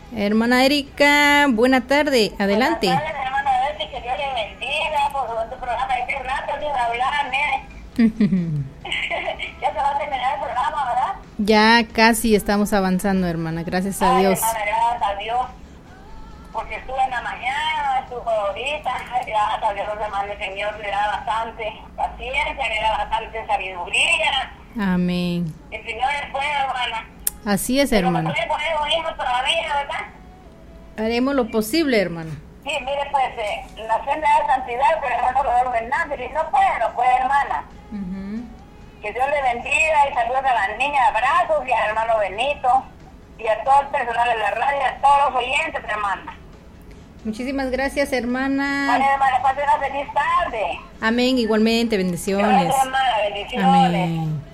Hermana Erika, buena tarde, adelante. Buenas tardes, hermana Betty, que Dios le bendiga por tu programa. Hay que rato sin hablar, ya se va a terminar el programa, ¿verdad? Ya casi estamos avanzando, hermana, gracias a Dios. Hermana, gracias a Dios, porque estuve en la mañana, estuve ahorita, gracias a Dios, hermano, el Señor le da bastante paciencia, le da bastante sabiduría. Amén. El Señor es bueno, hermana. Así es, hermana. No poner los hijos todavía, ¿verdad? Haremos lo posible, hermana. Sí, mire, pues, la senda de santidad, pero hermano Rodolfo Hernández, y no puede, hermana. Que Dios le bendiga y saludos a las niñas, abrazos, y al hermano Benito, y a todo el personal de la radio, y a todos los oyentes, hermana. Muchísimas gracias, hermana. Vale, hermana, pase una feliz tarde. Amén, igualmente, bendiciones. Gracias, hermana, bendiciones. Amén.